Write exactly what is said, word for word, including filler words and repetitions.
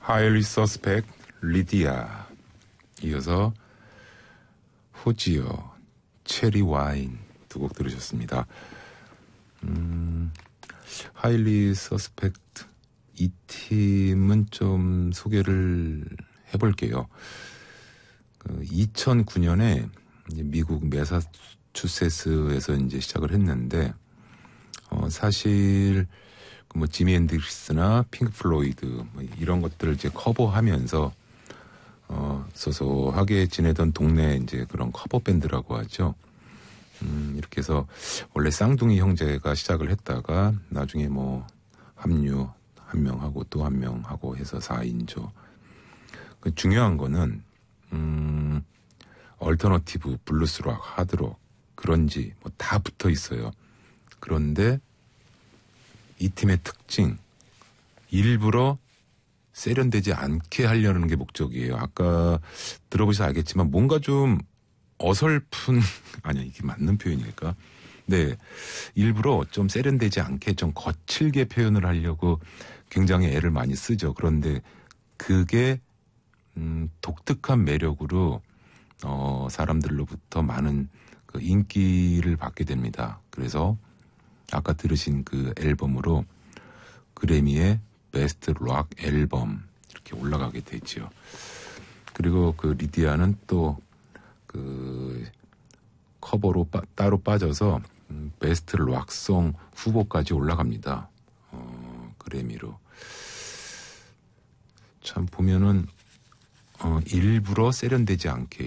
Highly Suspect, 리디아. 이어서 호지어, 체리 와인 두 곡 들으셨습니다. 음, Highly Suspect 이 팀은 좀 소개를 해볼게요. 그 이천구 년에 이제 미국 매사추세츠에서 이제 시작을 했는데, 어, 사실 뭐 지미 앤드릭스나 핑크 플로이드 뭐 이런 것들을 이제 커버하면서 어, 소소하게 지내던 동네 이제 그런 커버 밴드라고 하죠. 음, 이렇게 해서 원래 쌍둥이 형제가 시작을 했다가 나중에 뭐 합류 한 명하고 또 한 명하고 해서 사 인조. 그 중요한 거는 음, 얼터너티브, 블루스락, 하드록, 그런지 뭐 다 붙어 있어요. 그런데 이 팀의 특징, 일부러 세련되지 않게 하려는 게 목적이에요. 아까 들어보셔서 알겠지만 뭔가 좀 어설픈, 아니야 이게 맞는 표현일까? 네, 일부러 좀 세련되지 않게 좀 거칠게 표현을 하려고 굉장히 애를 많이 쓰죠. 그런데 그게 음, 독특한 매력으로 어, 사람들로부터 많은 그 인기를 받게 됩니다. 그래서 아까 들으신 그 앨범으로 그래미의 베스트 락 앨범 이렇게 올라가게 되지요. 그리고 그 리디아는 또 그 커버로 빠, 따로 빠져서 음, 베스트 락송 후보까지 올라갑니다. 어, 그래미로. 참 보면은 어, 일부러 세련되지 않게